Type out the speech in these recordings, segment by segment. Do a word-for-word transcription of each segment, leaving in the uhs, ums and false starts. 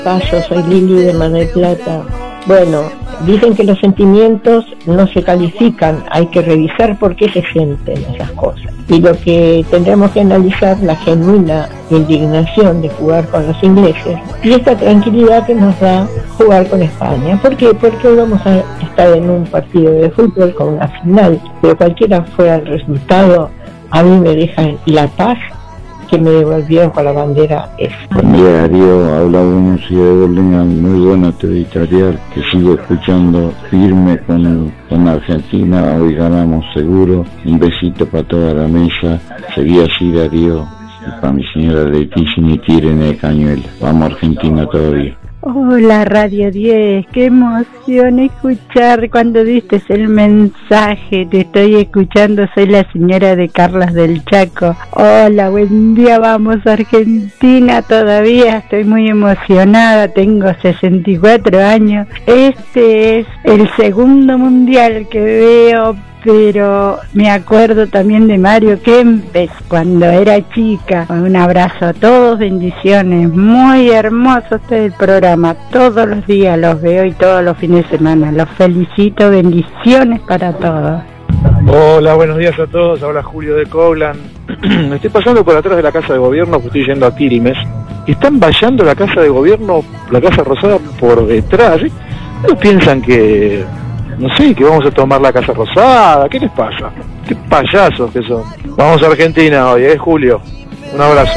Paso, soy Lili de Mar del Plata. Bueno, dicen que los sentimientos no se califican, hay que revisar por qué se sienten esas cosas. Y lo que tendremos que analizar, la genuina indignación de jugar con los ingleses y esta tranquilidad que nos da jugar con España. ¿Por qué? Porque hoy vamos a estar en un partido de fútbol con una final, pero cualquiera fuera el resultado, a mí me deja la paz que me devolvieron con la bandera esa. Buen día, Darío, habla uno de Burlingame, muy buena tu editorial, que sigo escuchando firme con, con Argentina, hoy ganamos seguro, un besito para toda la mesa, seguí así, Darío, y para mi señora Leticia ni tiren el cañuelo, vamos Argentina todavía. Hola Radio diez, qué emoción escuchar cuando diste el mensaje, te estoy escuchando, soy la señora de Carlos del Chaco. Hola, buen día, vamos Argentina todavía, estoy muy emocionada, tengo sesenta y cuatro años, este es el segundo mundial que veo, pero me acuerdo también de Mario Kempes cuando era chica. Un abrazo a todos, bendiciones, muy hermoso este el programa, todos los días los veo y todos los fines de semana, los felicito, bendiciones para todos. Hola, buenos días a todos, habla Julio de Coblan. Me estoy pasando por atrás de la casa de gobierno, pues estoy yendo a Quilmes. Están vallando la casa de gobierno, la Casa Rosada por detrás. ¿eh? ¿No piensan que... no sé, que vamos a tomar la Casa Rosada? ¿Qué les pasa? Qué payasos que son. Vamos a Argentina hoy, es Julio. Un abrazo.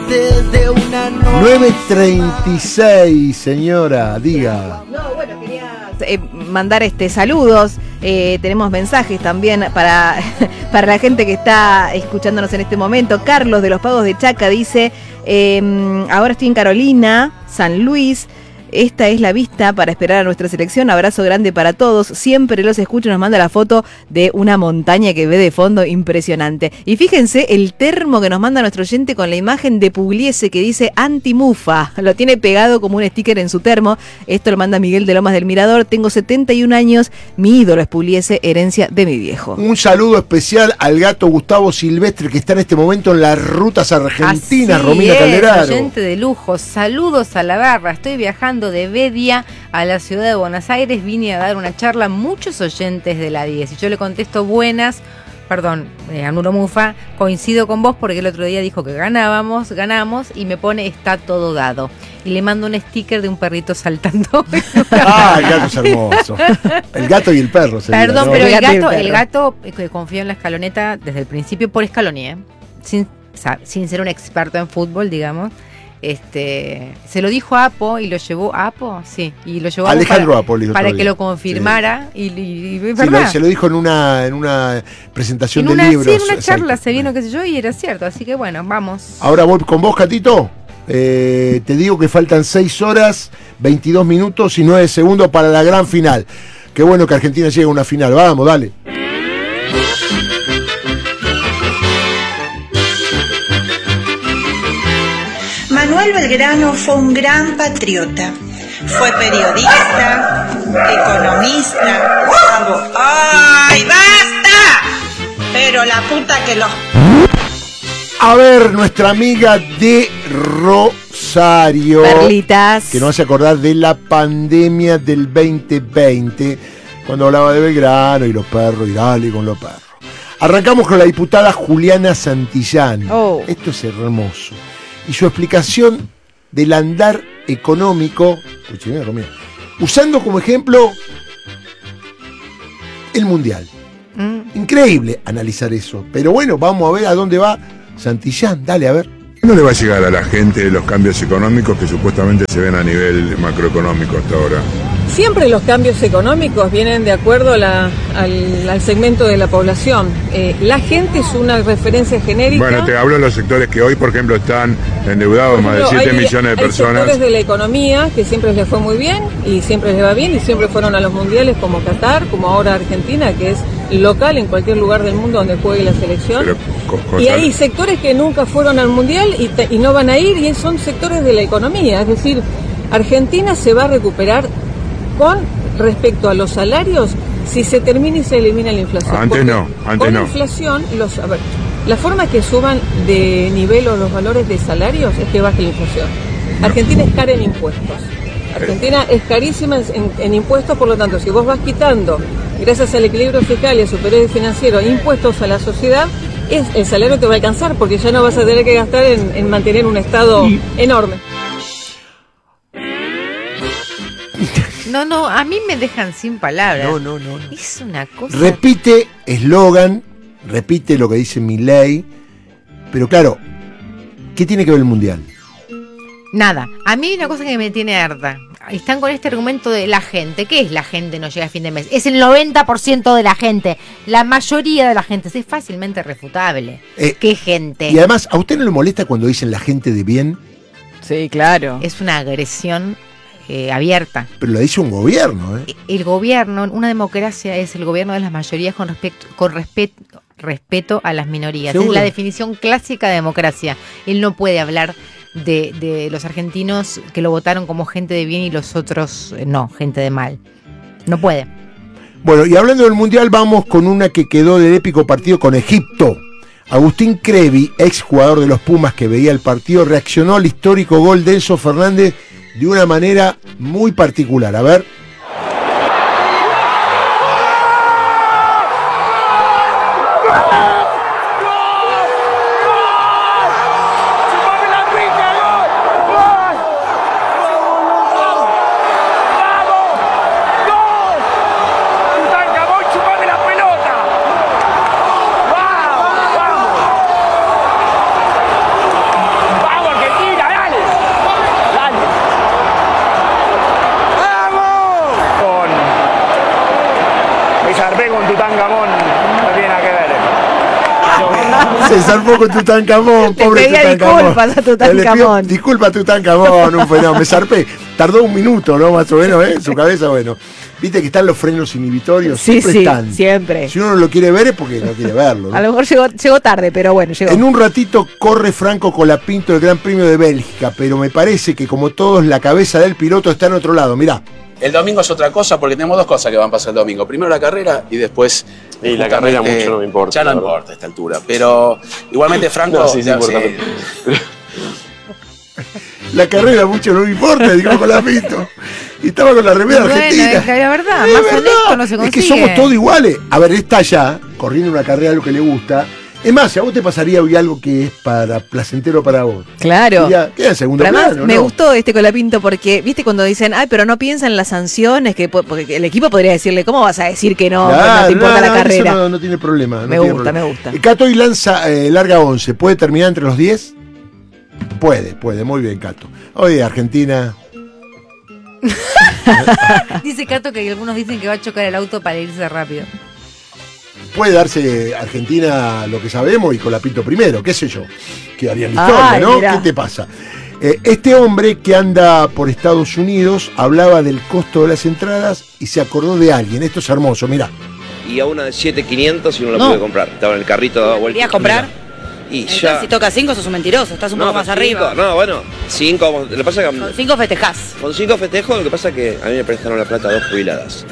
nueve treinta y seis, señora, diga. No, bueno, quería eh, mandar este saludos. Eh, tenemos mensajes también para, para la gente que está escuchándonos en este momento. Carlos de los Pagos de Chaca dice, eh, ahora estoy en Carolina, San Luis. Esta es la vista para esperar a nuestra selección. Abrazo grande para todos. Siempre los escucho. Nos manda la foto de una montaña que ve de fondo impresionante. Y fíjense el termo que nos manda nuestro oyente con la imagen de Pugliese que dice anti-mufa. Lo tiene pegado como un sticker en su termo. Esto lo manda Miguel de Lomas del Mirador. Tengo setenta y un años. Mi ídolo es Pugliese, herencia de mi viejo. Un saludo especial al gato Gustavo Silvestre que está en este momento en las rutas argentinas. Así Romina es, Calderaro. oyente de lujo. Saludos a la barra. Estoy viajando de Bedia a la ciudad de Buenos Aires, vine a dar una charla a muchos oyentes de la diez y yo le contesto buenas, perdón, eh, a Nuro Mufa, coincido con vos porque el otro día dijo que ganábamos, ganamos y me pone está todo dado y le mando un sticker de un perrito saltando. Ah, el gato es hermoso, el gato y el perro sería, perdón, ¿no? pero el El gato y el gato, perro. el gato eh, confío en la escaloneta desde el principio por escalonía, sin, o sea, sin ser un experto en fútbol, digamos. Este, se lo dijo a Apo y lo llevó a Apo, sí, y lo llevó a Alejandro para, Apo, le dijo para otro que día. lo confirmara sí. y, y, y es Sí, verdad. lo, se lo dijo en una en una presentación en de una, libros. sí, en una charla exacto. se vino, qué sé yo, y era cierto, así que bueno, vamos. Ahora voy con vos, Catito. Eh, te digo que faltan seis horas, veintidós minutos y nueve segundos para la gran final. Qué bueno que Argentina llegue a una final. Vamos, dale. Manuel Belgrano fue un gran patriota. Fue periodista, economista, abogado. ¡Ay, basta! Pero la puta que los... A ver, nuestra amiga de Rosario. Perlitas. Que nos hace acordar de la pandemia del veinte veinte, cuando hablaba de Belgrano y los perros, y dale con los perros. Arrancamos con la diputada Juliana Santillán. Oh. Esto es hermoso. Y su explicación del andar económico, escuchen, Romina, usando como ejemplo el Mundial. Mm. Increíble analizar eso. Pero bueno, vamos a ver a dónde va Santillán. Dale, a ver. ¿No le va a llegar a la gente los cambios económicos que supuestamente se ven a nivel macroeconómico hasta ahora? Siempre los cambios económicos vienen de acuerdo a la, al, al segmento de la población. Eh, la gente es una referencia genérica. Bueno, te hablo de los sectores que hoy, por ejemplo, están endeudados, Por ejemplo, más de siete hay, millones de hay personas. sectores de la economía que siempre les fue muy bien y siempre les va bien y siempre fueron a los mundiales como Qatar, como ahora Argentina, que es local en cualquier lugar del mundo donde juegue la selección. Pero, co- y hay sectores que nunca fueron al mundial y, te, y no van a ir y son sectores de la economía. Es decir, Argentina se va a recuperar con respecto a los salarios si se termina y se elimina la inflación. Antes Porque no, antes con no. la inflación, los, a ver, la forma que suban de nivel o los valores de salarios es que baje la inflación. Argentina es cara en impuestos. Argentina es carísima en, en impuestos, por lo tanto, si vos vas quitando, gracias al equilibrio fiscal y al superávit financiero, impuestos a la sociedad, es, el salario te va a alcanzar, porque ya no vas a tener que gastar en, en mantener un Estado y... enorme. No, no, a mí me dejan sin palabras. No, no, no, no. Es una cosa... Repite eslogan, repite lo que dice Milei, pero claro, ¿qué tiene que ver el Mundial? Nada, a mí hay una cosa que me tiene harta. Están con este argumento de la gente. ¿Qué es la gente no llega a fin de mes? Es el noventa por ciento de la gente. La mayoría de la gente. Es fácilmente refutable. Eh, ¿Qué gente? Y además, ¿a usted no le molesta cuando dicen la gente de bien? Sí, claro. Es una agresión eh, abierta. Pero lo dice un gobierno, ¿eh? El gobierno, una democracia es el gobierno de las mayorías con respecto, con respeto, respeto a las minorías. ¿Seguro? Es la definición clásica de democracia. Él no puede hablar De, de los argentinos que lo votaron como gente de bien y los otros eh, no, gente de mal. No puede. Bueno, y hablando del Mundial, vamos con una que quedó del épico partido con Egipto. Agustín Crevi, ex jugador de los Pumas que veía el partido, reaccionó al histórico gol de Enzo Fernández de una manera muy particular. A ver. Se zarpó con Tutankamón, pobre Tutankamón. Disculpas a Tutankamón. Disculpa a Tutankamón, un fenómeno. Me zarpé. Tardó un minuto, ¿no? Más o menos, ¿eh? En su cabeza, bueno. Viste que están los frenos inhibitorios. Sí, siempre sí, están. siempre. Si uno no lo quiere ver es porque no quiere verlo, ¿no? A lo mejor llegó, llegó tarde, pero bueno, llegó. En un ratito corre Franco Colapinto el Gran Premio de Bélgica, pero me parece que como todos la cabeza del piloto está en otro lado. Mirá. El domingo es otra cosa porque tenemos dos cosas que van a pasar el domingo. Primero la carrera y después... Y la carrera mucho no me importa. Ya no importa a esta altura. Pero igualmente Franco... No, sí, sí, importa. Sí. La carrera mucho no me importa, digo Colapinto. Y estaba con la remera bueno, argentina. Es la verdad, Es más verdad. honesto no se consigue. Es que somos todos iguales. A ver, está allá, corriendo una carrera, algo que le gusta. Es más, si a vos te pasaría hoy algo que es para placentero para vos. Claro. Diría, queda en segundo Pero además, plano, me ¿no? gustó este Colapinto porque, viste, cuando dicen, ay, pero no piensan en las sanciones, que porque el equipo podría decirle, ¿cómo vas a decir que no? Claro, no te importa no, la no, carrera. eso No, no tiene problema. No me tiene gusta, problema. me gusta. Eh, Cato y lanza eh, larga once. ¿Puede terminar entre los diez? Puede, puede. Muy bien, Cato. Oye, Argentina. Dice Cato que algunos dicen que va a chocar el auto para irse rápido. Puede darse Argentina lo que sabemos y Colapinto primero, qué sé yo. Quedaría en la Ay, historia, ¿no? mirá. ¿Qué te pasa? Eh, este hombre que anda por Estados Unidos hablaba del costo de las entradas y se acordó de alguien. Esto es hermoso, mirá. Y a una de siete mil quinientos y no la No. pude comprar. Estaba en el carrito dado vuelta. ¿Querías comprar? Y Entonces, ya. si toca cinco sos un mentiroso, estás un No, poco más con arriba. cinco, no, bueno, cinco. Lo que pasa es que Con cinco festejás. con cinco festejo, lo que pasa es que a mí me prestaron la plata dos jubiladas.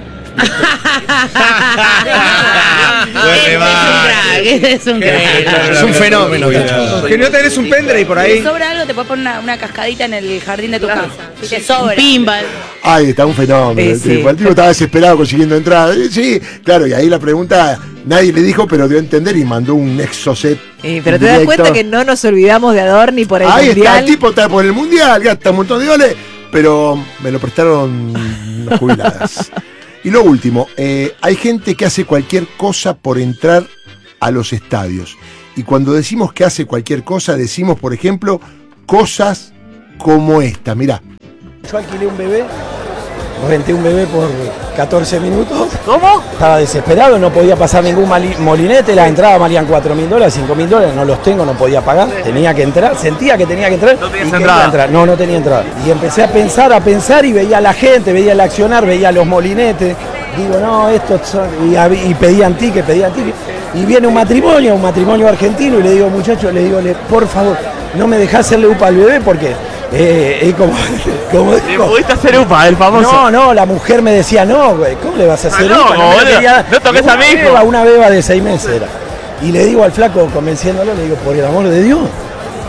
Es un crack. Es un fenómeno. Que no tenés un pendrive por Si ahí. te sobra algo, te puedes poner una, una cascadita en el jardín de tu casa. Si te sobra. Pinball. Ahí está, un fenómeno. Eh, el sí. tipo. El tipo estaba desesperado consiguiendo entradas. Eh, Sí, claro, y ahí la pregunta, nadie le dijo, pero dio a entender y mandó un exocet. Eh, pero te das directo. cuenta que no nos olvidamos de Adorni por el Ahí está, mundial. el tipo está por el mundial, gasta un montón de goles, pero me lo prestaron las jubiladas. Y lo último, eh, hay gente que hace cualquier cosa por entrar a los estadios. Y cuando decimos que hace cualquier cosa, decimos, por ejemplo, cosas como esta. Mirá. Yo alquilé un bebé, renté un bebé por catorce minutos. ¿Cómo? Estaba desesperado, no podía pasar ningún mali- molinete, las entradas valían cuatro mil dólares, cinco mil dólares, no los tengo, no podía pagar, tenía que entrar, sentía que tenía que entrar. ¿No tenías entrada? Entrar. No, no tenía entrada. Y empecé a pensar, a pensar y veía a la gente, veía el accionar, veía los molinetes. Digo, no, estos son... Y, hab- y pedían tickets, pedían tickets. Y viene un matrimonio, un matrimonio argentino, y le digo, muchachos, le digo, le- por favor, no me dejás hacerle upa al bebé porque eh, es como... como ¿Le pudiste hacer upa, el famoso? No, no, la mujer me decía, no, güey, ¿cómo le vas a hacer Ah, no, upa? como me boludo, quería- no toques a una mi hijo. beba, Una beba de seis meses era. Y le digo al flaco, convenciéndolo, le digo, por el amor de Dios,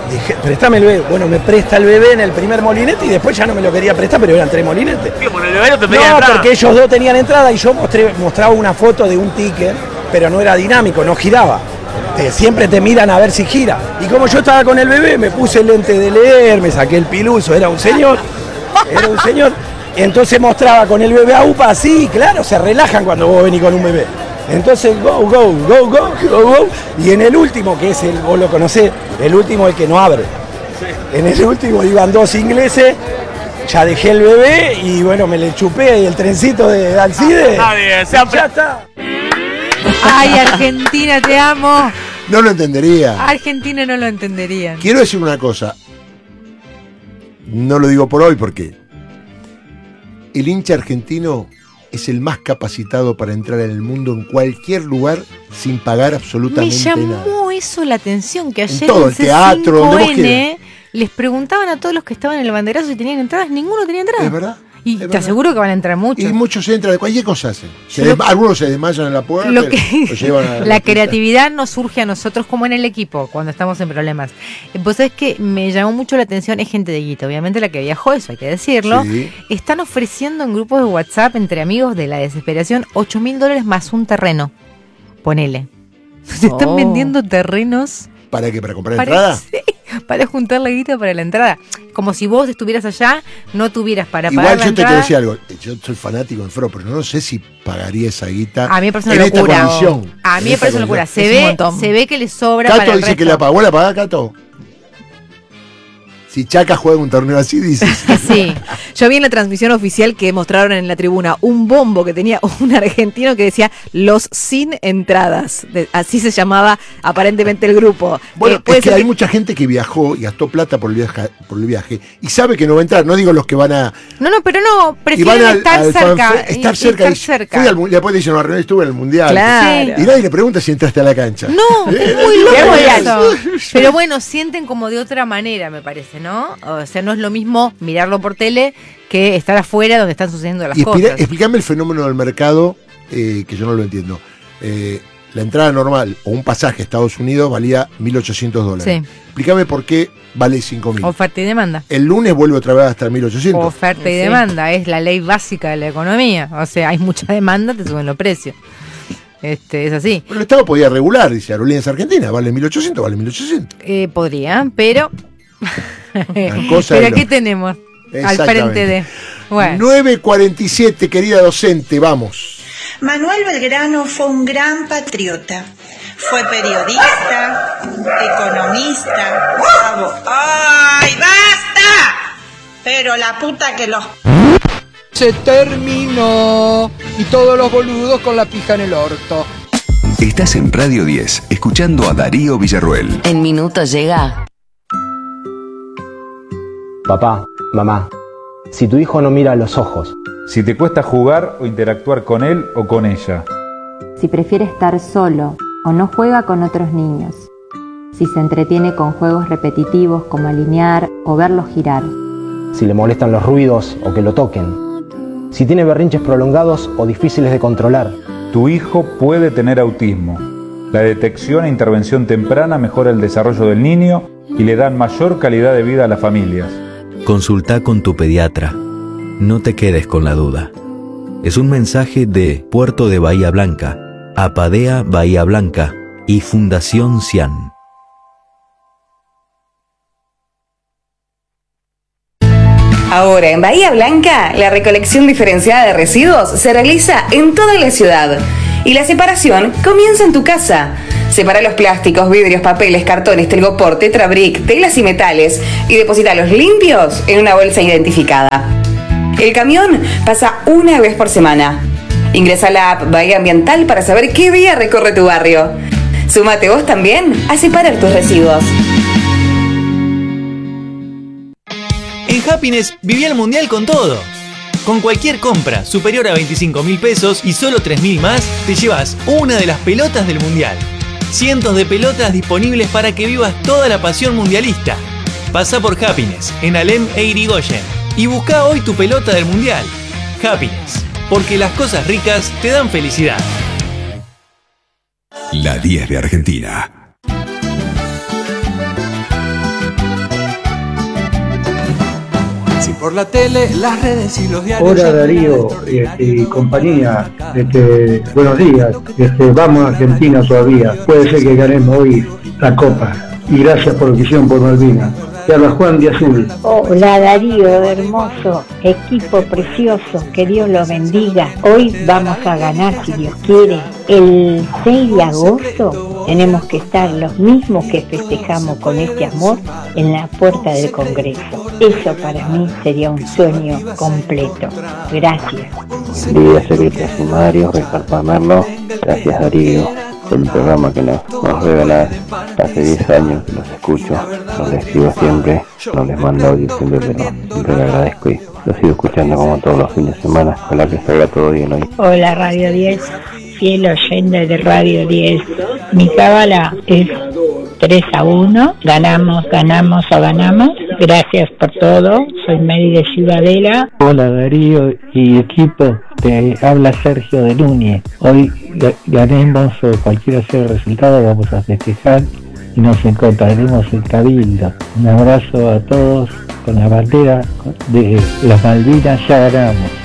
dije, préstame el bebé. Bueno, me presta el bebé en el primer molinete y después ya no me lo quería prestar, pero eran tres molinetes. Sí, por el bebé no te pedía No, entrada. porque ellos dos tenían entrada y yo mostré, mostraba una foto de un ticket, pero no era dinámico, no giraba. Te- siempre te miran a ver si gira. Y como yo estaba con el bebé, me puse el lente de leer, me saqué el piluso, era un señor, era un señor. Entonces mostraba con el bebé a UPA así, claro, se relajan cuando vos venís con un bebé. Entonces, go, go, go, go, go, go. Y en el último, que es el, vos lo conocés, el último es el que no abre. En el último iban dos ingleses, ya dejé el bebé y bueno, me le chupé el trencito de Alcide. Nadie, se Ya está. Ay, Argentina, te amo. No lo entendería. Argentina no lo entenderían. Quiero decir una cosa. No lo digo por hoy porque el hincha argentino es el más capacitado para entrar en el mundo en cualquier lugar sin pagar Me absolutamente llamó nada. eso la atención, que ayer todo, en el teatro, donde vos C cinco N les preguntaban a todos los que estaban en el banderazo si tenían entradas, ninguno tenía entradas. ¿Es verdad? Y Es te verdad. aseguro que van a entrar muchos. Y muchos entran de cualquier cosa hacen. Se Lo- desma- algunos se desmayan en la puerta. Lo que, lo llevan a la creatividad nos surge a nosotros como en el equipo cuando estamos en problemas. Pues es que me llamó mucho la atención, es gente de guita, obviamente la que viajó, eso hay que decirlo. Sí. Están ofreciendo en grupos de WhatsApp entre amigos de la desesperación ocho mil dólares más un terreno. Ponele. Se están Oh. vendiendo terrenos ¿Para qué? ¿Para comprar para, entrada? sí, para juntar la guita para la entrada. Como si vos estuvieras allá, no tuvieras para Igual pagar la yo te quiero entrada. decir algo. Yo soy fanático de Fro, pero no sé si pagaría esa guita. A mí me parece en una esta locura. condición. A En mí me esta parece una locura. condición. Se Es un ve, montón. se ve que le sobra para Cato el dice resto. que la pagó, ¿la pagá, Cato? Si Chaca juega un torneo así, dices. Sí, yo vi en la transmisión oficial que mostraron en la tribuna un bombo que tenía un argentino que decía los sin entradas. De- así se llamaba aparentemente el grupo. Bueno, Eh, puede es que ser hay que- mucha gente que viajó y gastó plata por el, viaje, por el viaje y sabe que no va a entrar. No digo los que van a. No, no, pero no, Y prefieren van al, estar al cerca. fanfe- y- estar y cerca. estar y- cerca. Fui al, mu- después dicen, no, René, estuve en el mundial. Claro. Y nadie le pregunta si entraste a la cancha. No, Eh, es muy loco Qué eso. Pero bueno, sienten como de otra manera, me parece, ¿no? O sea, no es lo mismo mirarlo por tele que estar afuera donde están sucediendo las Y explica- cosas. explícame el fenómeno del mercado, eh, que yo no lo entiendo. Eh, la entrada normal o un pasaje a Estados Unidos valía mil ochocientos dólares. Sí. Explícame por qué vale cinco mil. Oferta y demanda. El lunes vuelve otra vez hasta mil ochocientos. Oferta y Sí. demanda, es la ley básica de la economía. O sea, hay mucha demanda, te suben los precios. Este, es así. Pero el Estado podía regular, dice Aerolíneas Argentina, vale mil ochocientos, vale mil ochocientos. Eh, podría, pero. La cosa pero es aquí lo- tenemos al Exactamente. frente de. Bueno. nueve cuarenta y siete, querida docente, vamos. Manuel Belgrano fue un gran patriota. Fue periodista, economista, abo- ¡Ay, basta! Pero la puta que los... Se terminó. Y todos los boludos con la pija en el orto. Estás en Radio diez, escuchando a Darío Villarruel. En minutos llega. Papá, mamá, si tu hijo no mira a los ojos, Si te cuesta jugar o interactuar con él o con ella. Si prefiere estar solo o no juega con otros niños. Si se entretiene con juegos repetitivos como alinear o verlos girar. si le molestan los ruidos o que lo toquen, si tiene berrinches prolongados o difíciles de controlar. Tu hijo puede tener autismo. La detección e intervención temprana mejora el desarrollo del niño y le dan mayor calidad de vida a las familias. Consulta con tu pediatra. No te quedes con la duda. Es un mensaje de Puerto de Bahía Blanca, Apadea Bahía Blanca y Fundación Cian. Ahora, en Bahía Blanca, la recolección diferenciada de residuos se realiza en toda la ciudad. Y la separación comienza en tu casa. Separa los plásticos, vidrios, papeles, cartones, telgopor, tetrabric, telas y metales y deposítalos limpios en una bolsa identificada. El camión pasa una vez por semana. Ingresa a la app Bahía Ambiental para saber qué día recorre tu barrio. Súmate vos también a separar tus residuos. En Happiness viví el mundial con todo. Con cualquier compra superior a veinticinco mil pesos y solo tres mil más, te llevas una de las pelotas del mundial. Cientos de pelotas disponibles para que vivas toda la pasión mundialista. Pasa por Happiness en Alem e Irigoyen y busca hoy tu pelota del mundial. Happiness, porque las cosas ricas te dan felicidad. La diez de Argentina. por la tele, las redes y los diarios. Hola Darío este, y compañía, este, buenos días, este, vamos a Argentina todavía, puede ser que ganemos hoy la Copa y gracias por lo que hicieron por Malvinas. Te habla Juan de Azul. Hola Darío, hermoso, equipo precioso, que Dios los bendiga. Hoy vamos a ganar si Dios quiere. El seis de agosto tenemos que estar los mismos que festejamos con este amor en la puerta del Congreso. Eso para mí sería un sueño completo. Gracias. Día Secretario Sumario, Ricardo Merlo. Gracias Darío por el programa que nos, nos regalás. Hace diez años que los escucho, los les escribo siempre, no les mando audio siempre, pero siempre le agradezco y los sigo escuchando como todos los fines de semana. Ojalá que salga todo bien hoy. Hola Radio diez, fiel oyente de Radio diez. Mi cábala es tres a uno, ganamos, ganamos o ganamos. Gracias por todo, soy Mary de Ciudadela. Hola Darío y equipo, te habla Sergio de Núñez. Hoy ganemos o cualquiera sea el resultado, vamos a festejar y nos encontraremos en Cabildo. Un abrazo a todos con la bandera de las Malvinas, ya ganamos.